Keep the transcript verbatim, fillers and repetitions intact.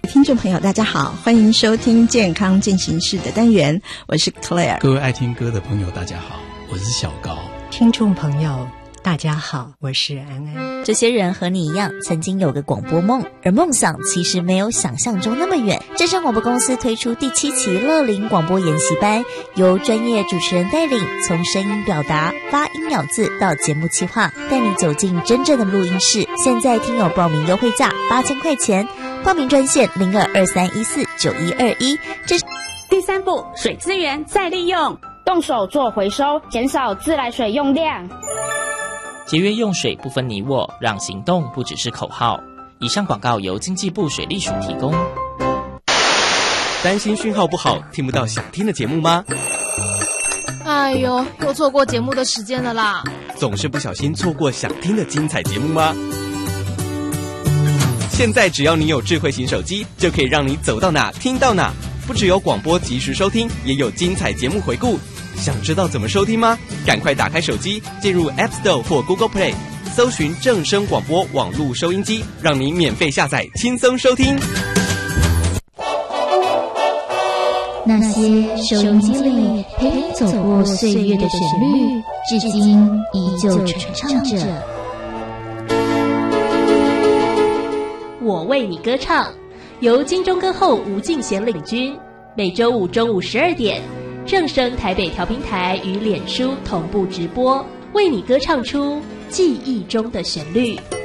听众朋友大家好，欢迎收听健康进行式的单元，我是 Claire。 各位爱听歌的朋友大家好，我是小高。 听众朋友大家好，我是安安。 这些人和你一样曾经有个广播梦，而梦想其实没有想象中那么远。正声广播公司推出第七期乐龄广播研习班，由专业主持人带领，从声音表达、发音咬字到节目企划，带你走进真正的录音室。现在听友报名优惠价八千块钱，报名专线零二二三一四九一二一。这是第三步，水资源再利用，动手做回收，减少自来水用量。 节约用水不分你我，让行动不只是口号。以上广告由经济部水利署提供。 担心讯号不好，听不到想听的节目吗？ 哎呦，又错过节目的时间了啦！ 总是不小心错过想听的精彩节目吗？现在只要你有智慧型手机，就可以让你走到哪听到哪。不只有广播及时收听，也有精彩节目回顾。想知道怎么收听吗？赶快打开手机，进入 App Store 或 Google Play， 搜寻正声广播网络收音机，让你免费下载，轻松收听。 那些收音机里陪你走过岁月的旋律，至今依旧传唱着。 我为你歌唱，由金钟歌后吴敬贤领军，每周五中午十二点，正声台北调频台与脸书同步直播，为你歌唱出记忆中的旋律。